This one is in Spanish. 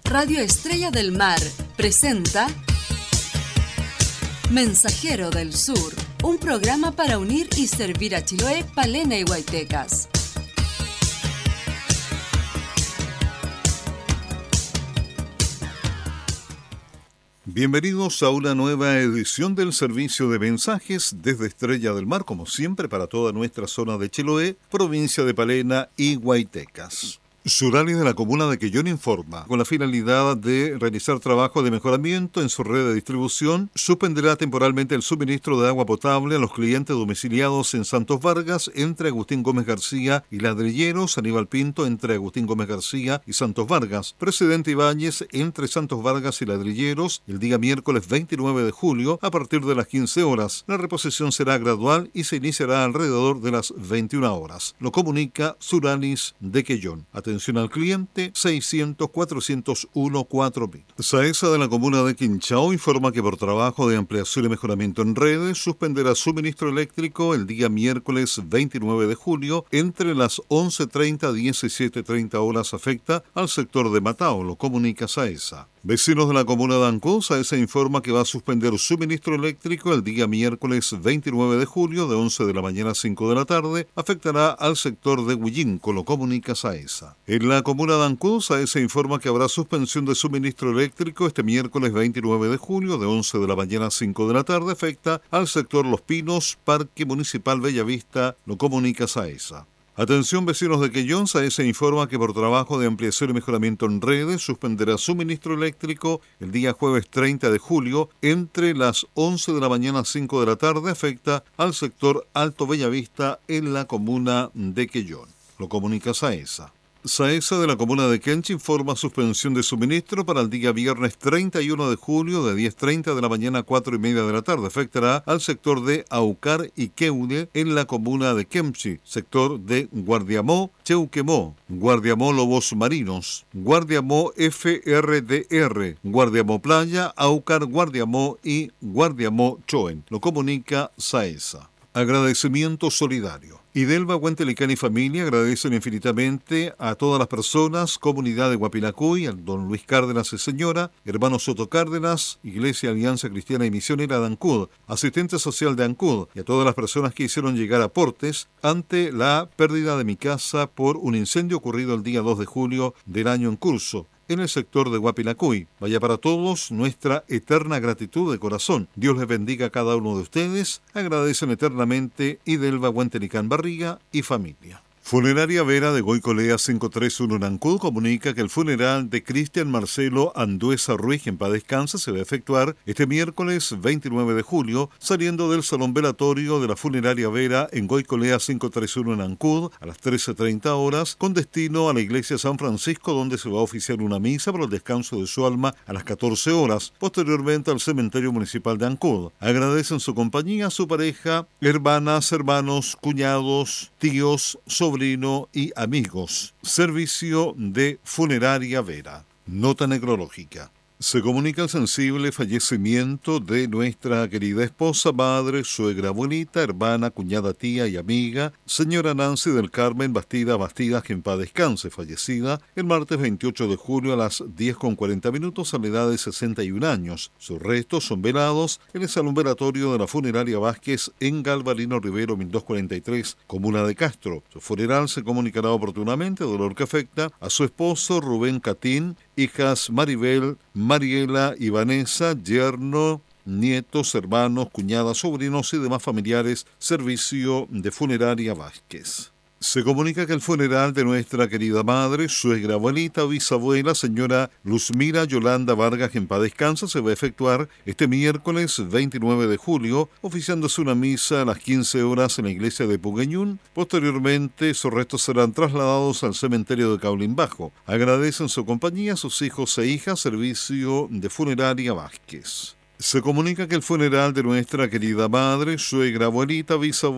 Radio Estrella del Mar presenta Mensajero del Sur, un programa para unir y servir a Chiloé, Palena y Huaytecas. Bienvenidos a una nueva edición del servicio de mensajes desde Estrella del Mar, como siempre, para toda nuestra zona de Chiloé, provincia de Palena y Huaytecas. Surali de la comuna de Quellón informa, con la finalidad de realizar trabajo de mejoramiento en su red de distribución, suspenderá temporalmente el suministro de agua potable a los clientes domiciliados en Santos Vargas entre Agustín Gómez García y Ladrilleros, Aníbal Pinto entre Agustín Gómez García y Santos Vargas, Presidente Ibáñez entre Santos Vargas y Ladrilleros el día miércoles 29 de julio a partir de las 15 horas. La reposición será gradual y se iniciará alrededor de las 21 horas. Lo comunica Suralis de Quellón. Atención al cliente 600-401-4000. SAESA de la comuna de Quinchao informa que por trabajo de ampliación y mejoramiento en redes suspenderá suministro eléctrico el día miércoles 29 de julio entre las 11:30 y 17:30 horas. Afecta al sector de Matao, lo comunica SAESA. Vecinos de la comuna de Ancud, SAESA informa que va a suspender suministro eléctrico el día miércoles 29 de julio de 11 de la mañana a 5 de la tarde. Afectará al sector de Huillinco, lo comunica SAESA. En la comuna de Ancud, SAESA informa que habrá suspensión de suministro eléctrico este miércoles 29 de julio de 11 de la mañana a 5 de la tarde. Afecta al sector Los Pinos, Parque Municipal Bellavista, lo comunica SAESA. Atención vecinos de Quellón, SAESA informa que por trabajo de ampliación y mejoramiento en redes suspenderá suministro eléctrico el día jueves 30 de julio entre las 11 de la mañana a 5 de la tarde. Afecta al sector Alto Bellavista en la comuna de Quellón. Lo comunica SAESA. SAESA de la comuna de Quenchi informa suspensión de suministro para el día viernes 31 de julio de 10:30 de la mañana a 4:30 de la tarde. Afectará al sector de Aucar y Queude en la comuna de Quemchi, sector de Guardiamó, Cheuquemó, Guardiamó Lobos Marinos, Guardiamó FRDR, Guardiamó Playa, Aucar, Guardiamó y Guardiamó Choen. Lo comunica SAESA. Agradecimiento solidario. Idelva, Huentelicán y familia agradecen infinitamente a todas las personas, comunidad de Guapinacuy, a don Luis Cárdenas y señora, hermano Soto Cárdenas, Iglesia Alianza Cristiana y Misionera de Ancud, asistente social de Ancud, y a todas las personas que hicieron llegar aportes ante la pérdida de mi casa por un incendio ocurrido el día 2 de julio del año en curso en el sector de Guapinacuy. Vaya para todos nuestra eterna gratitud de corazón. Dios les bendiga a cada uno de ustedes. Agradecen eternamente Idelva, Huentelicán, Barriga y familia. Funeraria Vera de Goicolea 531 en Ancud comunica que el funeral de Cristian Marcelo Anduesa Ruiz, en paz descanse, se va a efectuar este miércoles 29 de julio, saliendo del salón velatorio de la Funeraria Vera en Goicolea 531 en Ancud a las 13:30 horas, con destino a la iglesia San Francisco, donde se va a oficiar una misa para el descanso de su alma a las 14 horas, posteriormente al cementerio municipal de Ancud. Agradecen su compañía a su pareja, hermanas, hermanos, cuñados, tíos, sobrinos y amigos. Servicio de Funeraria Vera. Nota necrológica. Se comunica el sensible fallecimiento de nuestra querida esposa, madre, suegra, abuelita, hermana, cuñada, tía y amiga, señora Nancy del Carmen Bastidas, que en paz descanse, fallecida el martes 28 de julio a las 10:40 a la edad de 61 años. Sus restos son velados en el salón velatorio de la Funeraria Vázquez en Galvarino Rivero 1243, comuna de Castro. Su funeral se comunicará oportunamente, dolor que afecta a su esposo Rubén Catín, hijas Maribel, Mariela y Vanessa, yerno, nietos, hermanos, cuñadas, sobrinos y demás familiares. Servicio de Funeraria Vázquez. Se comunica que el funeral de nuestra querida madre, suegra, abuelita, bisabuela, señora Luzmira Yolanda Vargas, en paz descanse, se va a efectuar este miércoles 29 de julio, oficiándose una misa a las 15 horas en la iglesia de Pugueñún. Posteriormente, sus restos serán trasladados al cementerio de Caulín Bajo. Agradecen su compañía a sus hijos e hijas. Servicio de Funeraria Vázquez. Se comunica que el funeral de nuestra querida madre, suegra, abuelita, bisabuela,